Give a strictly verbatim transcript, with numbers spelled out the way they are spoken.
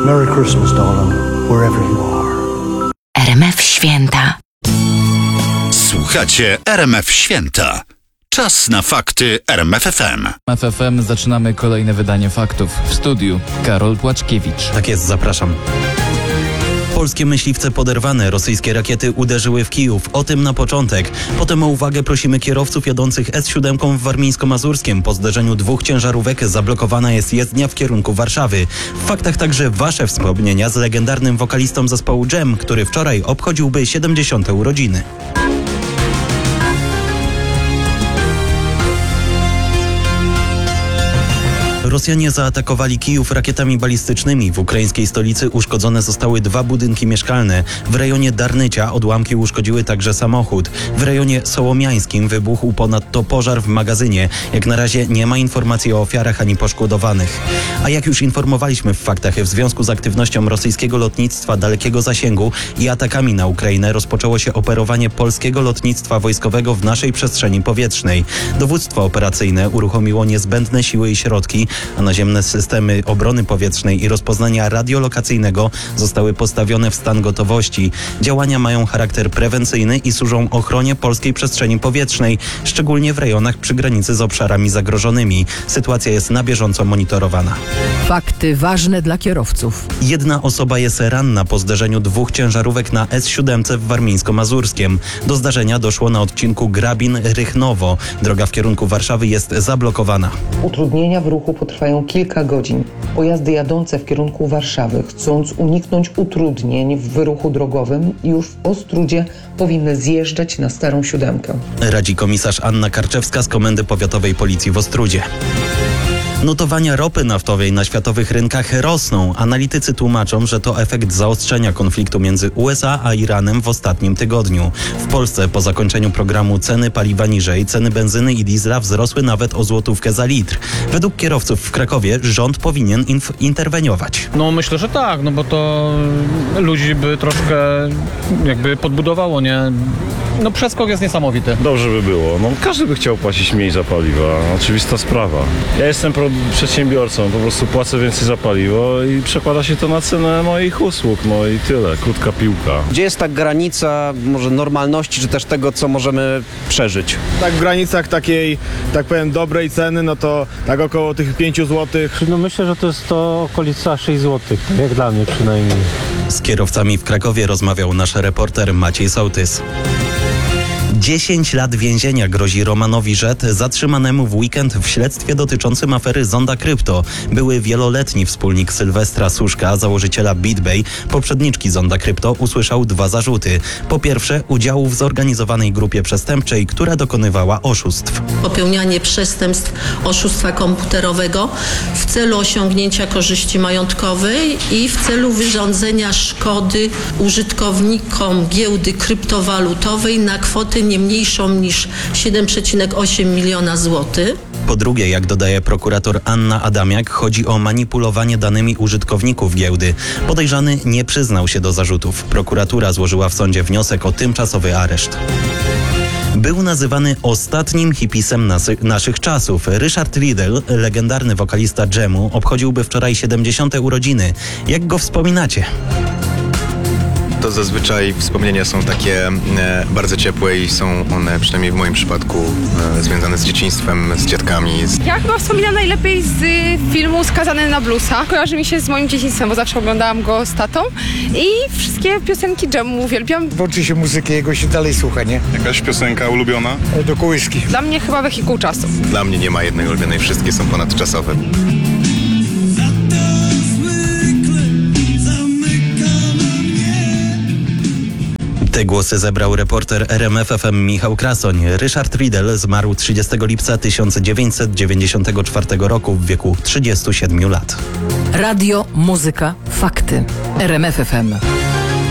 Merry Christmas, darling, wherever you are. R M F Święta. Słuchacie R M F Święta. Czas na fakty R M F F M. F F M zaczynamy kolejne wydanie faktów. W studiu Karol Płaczkiewicz. Tak jest, zapraszam. Polskie myśliwce poderwane, rosyjskie rakiety uderzyły w Kijów. O tym na początek. Potem o uwagę prosimy kierowców jadących S siedem w Warmińsko-Mazurskiem. Po zderzeniu dwóch ciężarówek zablokowana jest jezdnia w kierunku Warszawy. W faktach także wasze wspomnienia z legendarnym wokalistą zespołu Dżem, który wczoraj obchodziłby siedemdziesiąte urodziny. Rosjanie zaatakowali Kijów rakietami balistycznymi. W ukraińskiej stolicy uszkodzone zostały dwa budynki mieszkalne. W rejonie Darnycia odłamki uszkodziły także samochód. W rejonie Sołomiańskim wybuchł ponadto pożar w magazynie. Jak na razie nie ma informacji o ofiarach ani poszkodowanych. A jak już informowaliśmy w faktach, w związku z aktywnością rosyjskiego lotnictwa dalekiego zasięgu i atakami na Ukrainę rozpoczęło się operowanie polskiego lotnictwa wojskowego w naszej przestrzeni powietrznej. Dowództwo operacyjne uruchomiło niezbędne siły i środki, a naziemne systemy obrony powietrznej i rozpoznania radiolokacyjnego zostały postawione w stan gotowości. Działania mają charakter prewencyjny i służą ochronie polskiej przestrzeni powietrznej, szczególnie w rejonach przy granicy z obszarami zagrożonymi. Sytuacja jest na bieżąco monitorowana. Fakty ważne dla kierowców. Jedna osoba jest ranna po zderzeniu dwóch ciężarówek na S siedem w Warmińsko-Mazurskiem. Do zdarzenia doszło na odcinku Grabin-Rychnowo. Droga w kierunku Warszawy jest zablokowana. Utrudnienia w ruchu potrwają kilka godzin. Pojazdy jadące w kierunku Warszawy, chcąc uniknąć utrudnień w ruchu drogowym, już w Ostródzie powinny zjeżdżać na Starą Siódemkę. Radzi komisarz Anna Karczewska z Komendy Powiatowej Policji w Ostródzie. Notowania ropy naftowej na światowych rynkach rosną. Analitycy tłumaczą, że to efekt zaostrzenia konfliktu między U S A a Iranem w ostatnim tygodniu. W Polsce po zakończeniu programu ceny paliwa niżej, ceny benzyny i diesla wzrosły nawet o złotówkę za litr. Według kierowców w Krakowie rząd powinien inf- interweniować. No myślę, że tak, no bo to ludzi by troszkę jakby podbudowało, nie? No przeskok jest niesamowity. Dobrze by było. No każdy by chciał płacić mniej za paliwa. Oczywista sprawa. Ja jestem pro- przedsiębiorcą, po prostu płacę więcej za paliwo i przekłada się to na cenę moich usług. No i tyle. Krótka piłka. Gdzie jest ta granica może normalności, czy też tego, co możemy przeżyć? Tak w granicach takiej, tak powiem, dobrej ceny, no to tak około tych pięć złotych. No myślę, że to jest to okolica sześć złotych, jak dla mnie przynajmniej. Z kierowcami w Krakowie rozmawiał nasz reporter Maciej Sołtys. dziesięć lat więzienia grozi Romanowi Rzet, zatrzymanemu w weekend w śledztwie dotyczącym afery Zonda Krypto. Były wieloletni wspólnik Sylwestra Suszka, założyciela BitBay, poprzedniczki Zonda Krypto, usłyszał dwa zarzuty. Po pierwsze, udziału w zorganizowanej grupie przestępczej, która dokonywała oszustw. Popełnianie przestępstw oszustwa komputerowego w celu osiągnięcia korzyści majątkowej i w celu wyrządzenia szkody użytkownikom giełdy kryptowalutowej na kwotę nie mniejszą niż siedem przecinek osiem miliona złotych. Po drugie, jak dodaje prokurator Anna Adamiak, chodzi o manipulowanie danymi użytkowników giełdy. Podejrzany nie przyznał się do zarzutów. Prokuratura złożyła w sądzie wniosek o tymczasowy areszt. Był nazywany ostatnim hipisem nasy- naszych czasów. Ryszard Riddle, legendarny wokalista Dżemu, obchodziłby wczoraj siedemdziesiąte urodziny. Jak go wspominacie? To zazwyczaj wspomnienia są takie e, bardzo ciepłe i są one, przynajmniej w moim przypadku, e, związane z dzieciństwem, z dziadkami. Z... Ja chyba wspominam najlepiej z filmu Skazany na bluesa. Kojarzy mi się z moim dzieciństwem, bo zawsze oglądałam go z tatą i wszystkie piosenki Dżemu uwielbiam. Włączy się muzykę, jego się dalej słucha, nie? Jakaś piosenka ulubiona? Do kołyski. Dla mnie chyba wehikuł czasu. Dla mnie nie ma jednej ulubionej, wszystkie są ponadczasowe. Te głosy zebrał reporter R M F F M Michał Krasoń. Ryszard Riddle zmarł trzydziestego lipca tysiąc dziewięćset dziewięćdziesiątego czwartego roku w wieku trzydziestu siedmiu lat. Radio, muzyka, fakty. R M F F M.